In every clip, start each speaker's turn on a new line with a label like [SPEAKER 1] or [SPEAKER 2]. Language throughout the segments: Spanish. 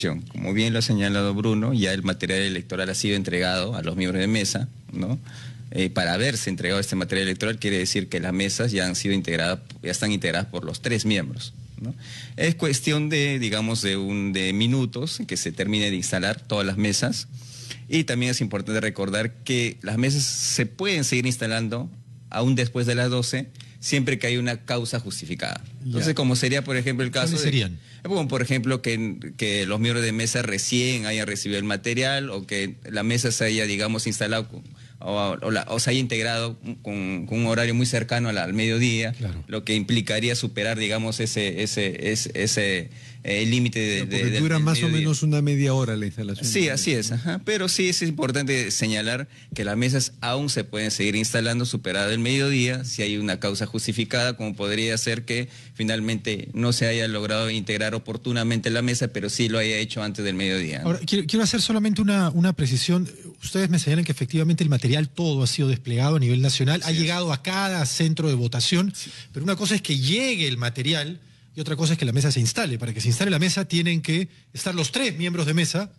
[SPEAKER 1] Como bien lo ha señalado Bruno, ya el material electoral ha sido entregado a los miembros de mesa, ¿no? Para haberse entregado este material electoral quiere decir que las mesas ya han sido integradas, ya están integradas por los 3 miembros, ¿no? Es cuestión de, digamos, de minutos en que se termine de instalar todas las mesas, y también es importante recordar que las mesas se pueden seguir instalando aún después de las 12, siempre que haya una causa justificada. Entonces, como sería, por ejemplo, el caso
[SPEAKER 2] ¿cuáles serían?
[SPEAKER 1] Bueno, por ejemplo, que los miembros de mesa recién hayan recibido el material, o que la mesa se haya, digamos, instalado o se haya integrado con un horario muy cercano al mediodía,
[SPEAKER 2] claro,
[SPEAKER 1] lo que implicaría superar, digamos, ese límite
[SPEAKER 3] porque dura más mediodía. O menos una media hora la instalación.
[SPEAKER 1] Sí, así es. Ajá. Pero sí es importante señalar que las mesas aún se pueden seguir instalando superado el mediodía, si hay una causa justificada, como podría ser que finalmente no se haya logrado integrar oportunamente la mesa, pero sí lo haya hecho antes del mediodía, ¿no?
[SPEAKER 2] Ahora, quiero hacer solamente una precisión. Ustedes me señalan que efectivamente el material todo ha sido desplegado a nivel nacional, ha llegado a cada centro de votación, pero una cosa es que llegue el material y otra cosa es que la mesa se instale. Para que se instale la mesa tienen que estar los 3 miembros de mesa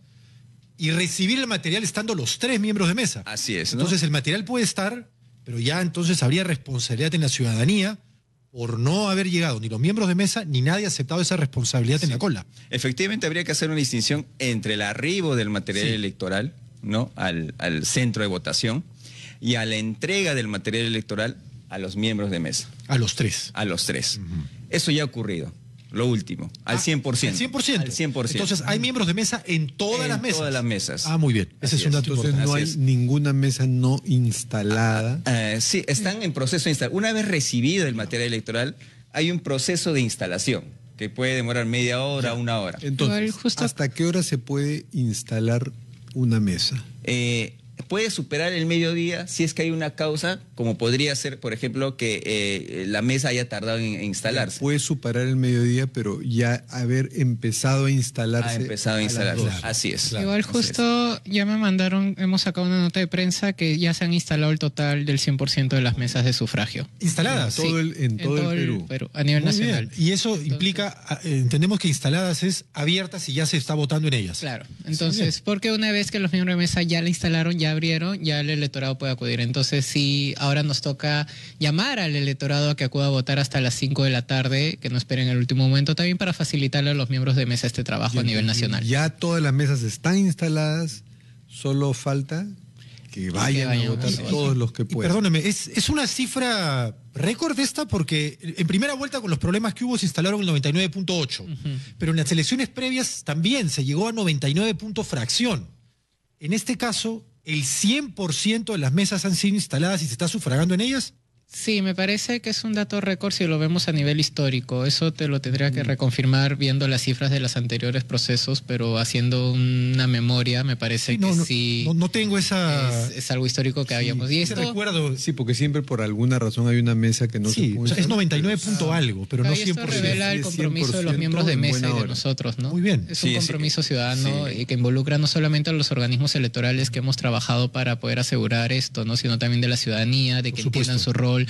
[SPEAKER 2] y recibir el material estando los 3 miembros de mesa.
[SPEAKER 1] Así es, ¿no?
[SPEAKER 2] Entonces el material puede estar, pero ya entonces habría responsabilidad en la ciudadanía por no haber llegado ni los miembros de mesa ni nadie ha aceptado esa responsabilidad en la cola.
[SPEAKER 1] Efectivamente habría que hacer una distinción entre el arribo del material electoral, ¿no?, al centro de votación, y a la entrega del material electoral a los miembros de mesa.
[SPEAKER 2] A los 3.
[SPEAKER 1] A los 3. Eso ya ha ocurrido. Lo último, al 100%.
[SPEAKER 2] Al 100%.
[SPEAKER 1] Al 100%.
[SPEAKER 2] Entonces, hay miembros de mesa en todas las mesas.
[SPEAKER 1] En todas las mesas.
[SPEAKER 2] Ah, muy bien. Ese es un dato
[SPEAKER 3] Entonces,
[SPEAKER 2] importante.
[SPEAKER 3] no hay ninguna mesa no instalada.
[SPEAKER 1] Sí, están en proceso de instalación. Una vez recibido el material electoral, hay un proceso de instalación que puede demorar media hora, 1 hora.
[SPEAKER 3] Entonces, ¿hasta qué hora se puede instalar una mesa?
[SPEAKER 1] Puede superar el mediodía si es que hay una causa, como podría ser, por ejemplo, que la mesa haya tardado en instalarse.
[SPEAKER 3] Puede superar el mediodía, pero ya haber empezado a instalarse.
[SPEAKER 1] Ha empezado a instalarse, así es.
[SPEAKER 4] Claro. Igual justo ya me mandaron, hemos sacado una nota de prensa que ya se han instalado el total del 100% de las mesas de sufragio.
[SPEAKER 2] ¿Instaladas?
[SPEAKER 3] En todo el Perú.
[SPEAKER 4] A nivel
[SPEAKER 2] Muy
[SPEAKER 4] nacional.
[SPEAKER 2] bien. Y eso implica, entendemos que instaladas es abiertas y ya se está votando en ellas.
[SPEAKER 4] Claro. Entonces, porque una vez que los miembros de mesa ya la instalaron, ya abrieron, ya el electorado puede acudir. Entonces, sí, ahora nos toca llamar al electorado a que acuda a votar hasta las 5 de la tarde, que no esperen el último momento, también para facilitarle a los miembros de mesa este trabajo a nivel nacional.
[SPEAKER 3] Ya todas las mesas están instaladas, solo falta que vayan a votar todos los que puedan.
[SPEAKER 2] Perdóneme, es una cifra récord esta, porque en primera vuelta con los problemas que hubo se instalaron el 99.8, pero en las elecciones previas también se llegó a 99 punto fracción. En este caso, ¿el 100% de las mesas han sido instaladas y se está sufragando en ellas?
[SPEAKER 4] Sí, me parece que es un dato récord si lo vemos a nivel histórico. Eso te lo tendría que reconfirmar viendo las cifras de los anteriores procesos, pero haciendo una memoria me parece que sí.
[SPEAKER 2] No tengo esa...
[SPEAKER 4] Es algo histórico que habíamos. Y esto,
[SPEAKER 2] recuerdo.
[SPEAKER 3] Sí, porque siempre por alguna razón hay una mesa que no se puede.
[SPEAKER 2] O sea, es 99 punto algo, pero no 100%.
[SPEAKER 4] Esto revela el compromiso de los miembros de mesa y de nosotros, ¿no?
[SPEAKER 2] Muy bien.
[SPEAKER 4] Es un compromiso ciudadano y que involucra no solamente a los organismos electorales que hemos trabajado para poder asegurar esto, ¿no?, sino también de la ciudadanía, de que entiendan su rol,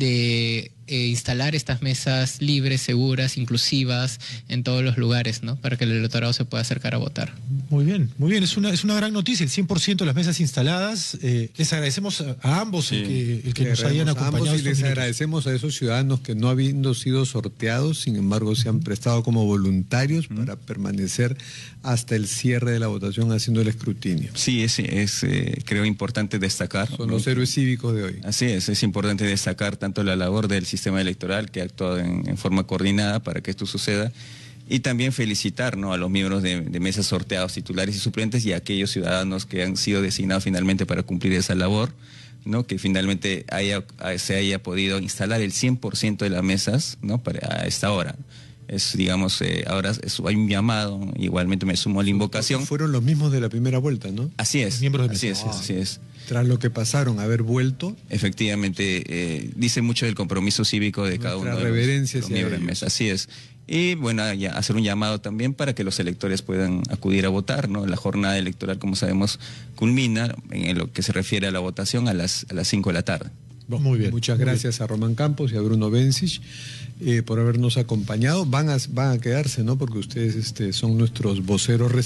[SPEAKER 4] de instalar estas mesas libres, seguras, inclusivas en todos los lugares, ¿no?, para que el electorado se pueda acercar a votar.
[SPEAKER 2] Muy bien, muy bien. Es una gran noticia, el 100% de las mesas instaladas. Les agradecemos a ambos el que nos hayan acompañado.
[SPEAKER 3] Y les agradecemos a esos ciudadanos que, no habiendo sido sorteados, sin embargo se han prestado como voluntarios para permanecer hasta el cierre de la votación haciendo el escrutinio.
[SPEAKER 1] Sí, creo importante destacar.
[SPEAKER 3] Son los héroes cívicos de hoy.
[SPEAKER 1] Así es importante destacar tanto la labor del sistema electoral, que ha actuado en forma coordinada para que esto suceda, y también felicitar, ¿no?, a los miembros de mesas sorteados, titulares y suplentes, y a aquellos ciudadanos que han sido designados finalmente para cumplir esa labor, ¿no?, que finalmente se haya podido instalar el 100% de las mesas, ¿no?, a esta hora. Digamos, ahora hay un llamado, igualmente me sumo a la invocación.
[SPEAKER 3] Fueron los mismos de la primera vuelta, ¿no?
[SPEAKER 1] Así es.
[SPEAKER 2] Miembros de
[SPEAKER 1] mesa. Así es.
[SPEAKER 3] Tras lo que pasaron, haber vuelto.
[SPEAKER 1] Efectivamente, dice mucho del compromiso cívico de cada uno de los miembros de mesa. Así es. Y bueno, ya hacer un llamado también para que los electores puedan acudir a votar, ¿no? La jornada electoral, como sabemos, culmina en lo que se refiere a la votación a las 5 de la tarde.
[SPEAKER 2] Muy bien.
[SPEAKER 3] Muchas gracias a Román Campos y a Bruno Bencich por habernos acompañado. Van a quedarse, ¿no? Porque ustedes son nuestros voceros